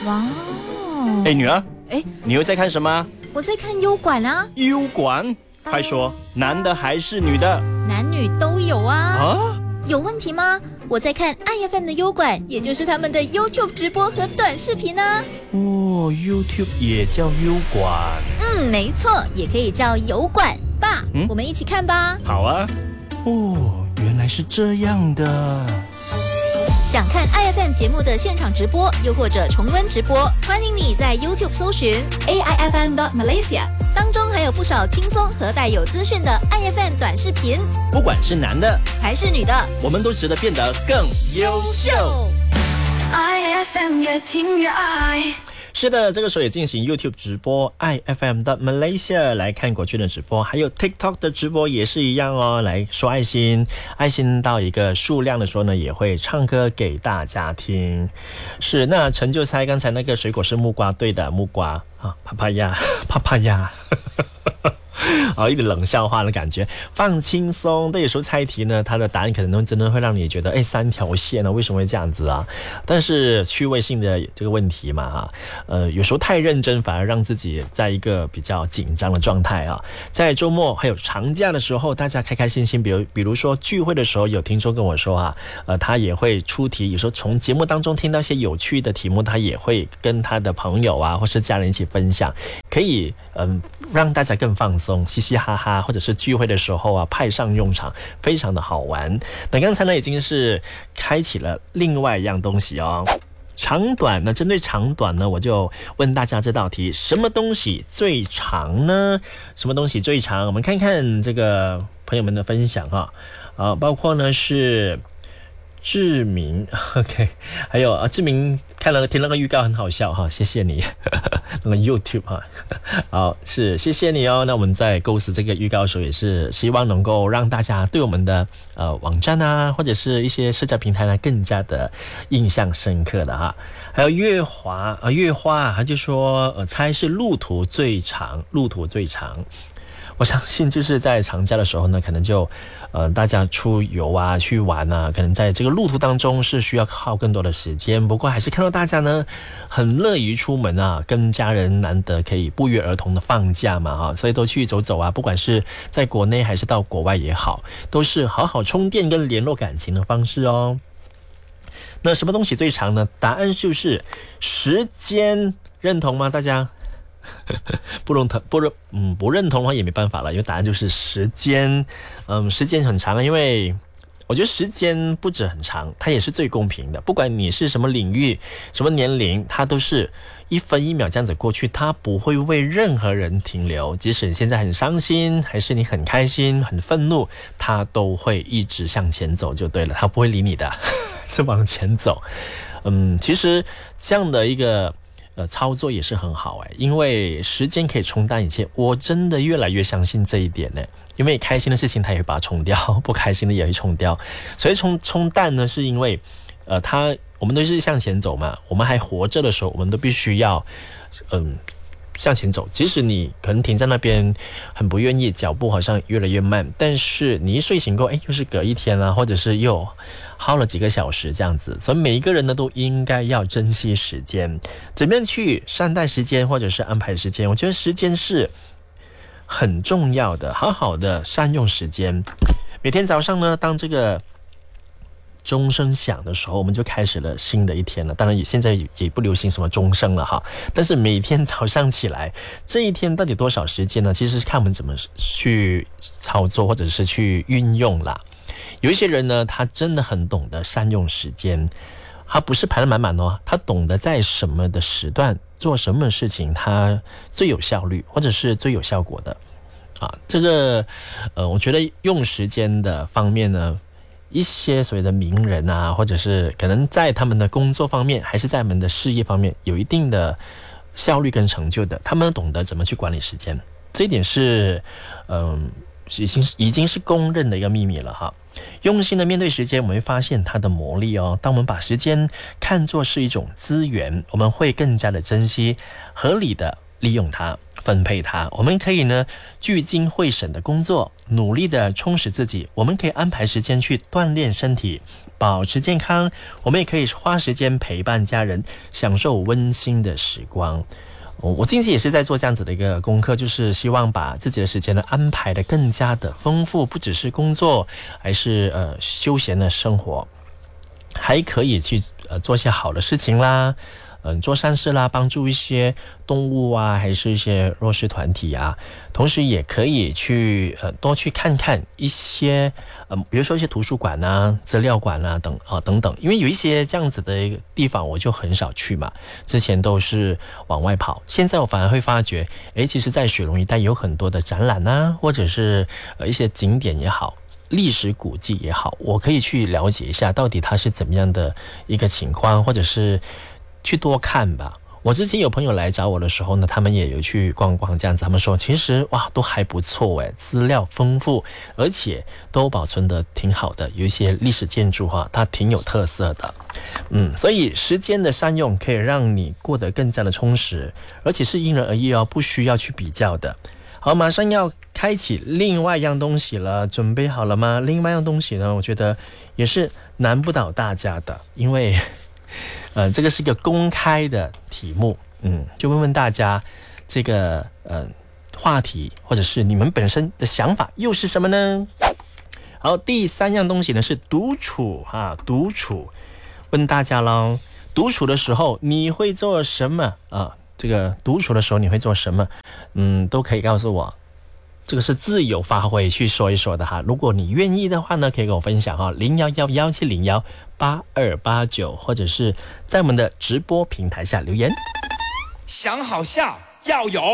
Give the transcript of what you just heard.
哇哦！ 哎，女儿， 哎， 你又在看什么？ 我在看优管啊。 优管？快说，男的还是女的？ 男女都有啊。 啊？ 有问题吗？我在看 IFM 的优管，也就是他们的 YouTube 直播和短视频啊。 哦 ，YouTube 也叫优管？ 没错，也可以叫油管爸。我们一起看吧。 好啊。哦，原来是这样的。 想看 IFM 节目的现场直播，又或者重温直播，欢迎你在 YouTube 搜寻 AIFM.Malaysia， 当中还有不少轻松和带有资讯的 IFM 短视频。 不管是男的还是女的，我们都值得变得更优秀。 IFM 越听越爱。 是的，这个时候也进行 YouTube 直播 IFM 的 Malaysia 来看国军的直播，还有 TikTok 的直播也是一样哦，来说爱心，爱心到一个数量的时候呢，也会唱歌给大家听。是，那陈就猜刚才那个水果是木瓜，对的，木瓜啊，帕帕亚，帕帕亚。一点冷笑话的感觉，放轻松。对，有时候猜题呢，它的答案可能真的会让你觉得，三条线呢，为什么会这样子啊？但是趣味性的这个问题嘛，有时候太认真反而让自己在一个比较紧张的状态啊。在周末还有长假的时候，大家开开心心，比如说聚会的时候，有听众跟我说他也会出题，有时候从节目当中听到一些有趣的题目，他也会跟他的朋友或是家人一起分享，可以让大家更放松，嘻嘻哈哈，或者是聚会的时候派上用场，非常的好玩。那刚才呢已经是开启了另外一样东西哦，长短呢，针对长短呢，我就问大家这道题：什么东西最长呢？什么东西最长？我们看看这个朋友们的分享包括呢是志明 ，OK， 还有志明看了听那个预告很好笑谢谢你，那个 YouTube 好，是谢谢你哦。那我们在构思这个预告的时候，也是希望能够让大家对我们的网站或者是一些社交平台呢更加的印象深刻的还有月华他就说猜是路途最长。我相信就是在长假的时候呢，可能就大家出游去玩可能在这个路途当中是需要耗更多的时间。不过还是看到大家呢很乐于出门跟家人难得可以不约而同的放假嘛所以都去走走不管是在国内还是到国外也好，都是好好充电跟联络感情的方式哦。那什么东西最长呢？答案就是时间，认同吗？大家？不认同的话也没办法了，因为答案就是时间。时间很长因为我觉得时间不止很长，它也是最公平的。不管你是什么领域、什么年龄，它都是1分1秒这样子过去，它不会为任何人停留。即使你现在很伤心，还是你很开心、很愤怒，它都会一直向前走就对了，它不会理你的，是往前走。其实这样的一个操作也是很好因为时间可以冲淡一切，我真的越来越相信这一点因为开心的事情它也会把它冲掉，不开心的也会冲掉。所以冲淡呢，是因为我们都是向前走嘛，我们还活着的时候，我们都必须要向前走。即使你可能停在那边很不愿意，脚步好像越来越慢，但是你一睡醒过又是隔一天或者是又耗了几个小时这样子。所以每一个人呢都应该要珍惜时间，怎么样去善待时间或者是安排时间。我觉得时间是很重要的，好好的善用时间。每天早上呢，当这个钟声响的时候，我们就开始了新的一天了。当然现在也不流行什么钟声了但是每天早上起来，这一天到底多少时间呢？其实是看我们怎么去操作或者是去运用啦。有一些人呢，他真的很懂得善用时间，他不是排得满满他懂得在什么的时段做什么事情，他最有效率或者是最有效果的这个我觉得用时间的方面呢，一些所谓的名人或者是可能在他们的工作方面还是在他们的事业方面有一定的效率跟成就的，他们懂得怎么去管理时间，这一点是已经是公认的一个秘密了用心的面对时间，我们会发现它的魔力当我们把时间看作是一种资源，我们会更加的珍惜，合理的利用它，分配它。我们可以呢聚精会神的工作，努力的充实自己。我们可以安排时间去锻炼身体，保持健康。我们也可以花时间陪伴家人，享受温馨的时光。我近期也是在做这样子的一个功课，就是希望把自己的时间呢安排的更加的丰富，不只是工作，还是休闲的生活，还可以去做些好的事情啦。做善事啦，帮助一些动物啊，还是一些弱势团体啊，同时也可以去多去看看一些比如说一些图书馆啊、资料馆啊等等，因为有一些这样子的地方我就很少去嘛，之前都是往外跑，现在我反而会发觉，其实在水龙一带有很多的展览啊，或者是一些景点也好，历史古迹也好，我可以去了解一下到底它是怎么样的一个情况，或者是去多看吧。我之前有朋友来找我的时候呢，他们也有去逛逛这样子，他们说其实哇都还不错资料丰富，而且都保存得挺好的，有一些历史建筑它挺有特色的。所以时间的善用可以让你过得更加的充实，而且是因人而异不需要去比较的。好，马上要开启另外一样东西了，准备好了吗？另外一样东西呢，我觉得也是难不倒大家的，因为这个是一个公开的题目，就问问大家这个话题，或者是你们本身的想法又是什么呢？好，第三样东西呢是独处独处，问大家咯，独处的时候你会做什么这个独处的时候你会做什么？都可以告诉我。这个是自由发挥去说一说的哈，如果你愿意的话呢，可以跟我分享0111701829，或者是在我们的直播平台下留言。 想好笑要有